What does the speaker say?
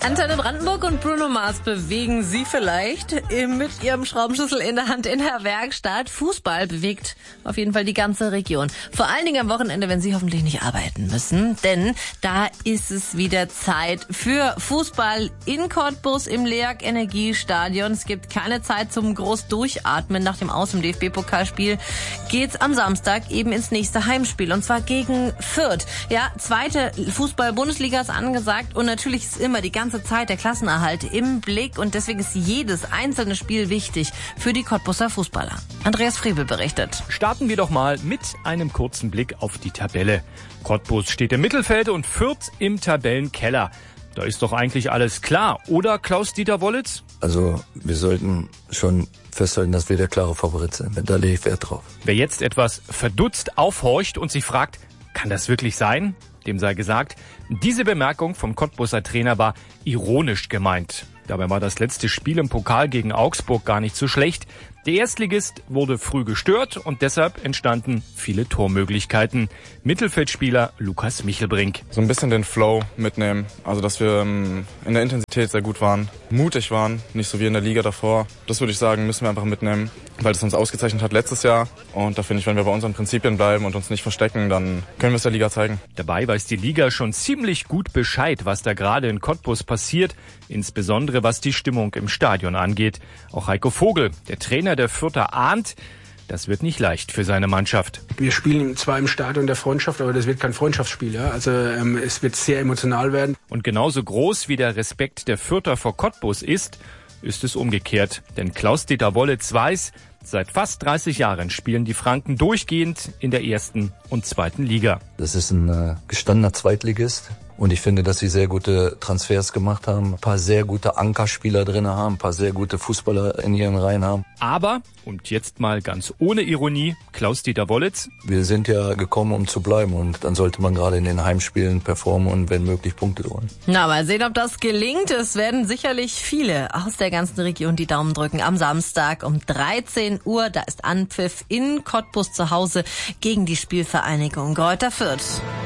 Antenne Brandenburg und Bruno Mars bewegen Sie vielleicht mit Ihrem Schraubenschlüssel in der Hand in der Werkstatt. Fußball bewegt auf jeden Fall die ganze Region. Vor allen Dingen am Wochenende, wenn Sie hoffentlich nicht arbeiten müssen. Denn da ist es wieder Zeit für Fußball in Cottbus im LEAG Energiestadion. Es gibt keine Zeit zum groß Durchatmen. Nach dem Aus im DFB-Pokalspiel geht's am Samstag eben ins nächste Heimspiel. Und zwar gegen Fürth. Ja, zweite Fußball-Bundesliga ist angesagt. Und natürlich ist immer die ganze Zeit der Klassenerhalt im Blick und deswegen ist jedes einzelne Spiel wichtig für die Cottbuser Fußballer. Andreas Frebel berichtet. Starten wir doch mal mit einem kurzen Blick auf die Tabelle. Cottbus steht im Mittelfeld und Fürth im Tabellenkeller. Da ist doch eigentlich alles klar, oder Klaus-Dieter Wollitz? Also wir sollten schon festhalten, dass wir der klare Favorit sind. Da lege ich Wert drauf. Wer jetzt etwas verdutzt aufhorcht und sich fragt, kann das wirklich sein? Dem sei gesagt, diese Bemerkung vom Cottbuser Trainer war ironisch gemeint. Dabei war das letzte Spiel im Pokal gegen Augsburg gar nicht so schlecht. Der Erstligist wurde früh gestört und deshalb entstanden viele Tormöglichkeiten. Mittelfeldspieler Lukas Michelbrink. So ein bisschen den Flow mitnehmen. Also, dass wir in der Intensität sehr gut waren, mutig waren, nicht so wie in der Liga davor. Das würde ich sagen, müssen wir einfach mitnehmen, weil es uns ausgezeichnet hat letztes Jahr. Und da finde ich, wenn wir bei unseren Prinzipien bleiben und uns nicht verstecken, dann können wir es der Liga zeigen. Dabei weiß die Liga schon ziemlich gut Bescheid, was da gerade in Cottbus passiert, insbesondere was die Stimmung im Stadion angeht. Auch Heiko Vogel, der Trainer der Fürther, ahnt, das wird nicht leicht für seine Mannschaft. Wir spielen zwar im Stadion der Freundschaft, aber das wird kein Freundschaftsspiel. Ja? Also es wird sehr emotional werden. Und genauso groß wie der Respekt der Fürther vor Cottbus ist es umgekehrt. Denn Klaus-Dieter Wollitz weiß, seit fast 30 Jahren spielen die Franken durchgehend in der ersten und zweiten Liga. Das ist ein gestandener Zweitligist. Und ich finde, dass sie sehr gute Transfers gemacht haben, ein paar sehr gute Ankerspieler drin haben, ein paar sehr gute Fußballer in ihren Reihen haben. Aber, und jetzt mal ganz ohne Ironie, Klaus-Dieter Wollitz: Wir sind ja gekommen, um zu bleiben und dann sollte man gerade in den Heimspielen performen und wenn möglich Punkte holen. Na, mal sehen, ob das gelingt. Es werden sicherlich viele aus der ganzen Region die Daumen drücken am Samstag um 13 Uhr. Da ist Anpfiff in Cottbus zu Hause gegen die Spielvereinigung Greuther Fürth.